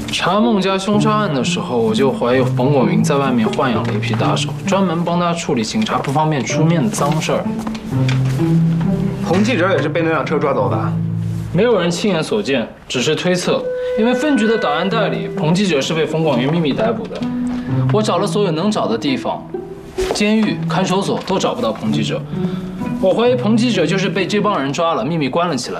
查孟家凶杀案的时候，我就怀疑冯广云在外面豢养了一批打手，专门帮他处理警察不方便出面的脏事儿。 彭记者也是被那辆车抓走的。 没有人亲眼所见，只是推测。因为分局的档案袋里，彭记者是被冯广云秘密逮捕的。我找了所有能找的地方，监狱、看守所都找不到彭记者。我怀疑彭记者就是被这帮人抓了，秘密关了起来。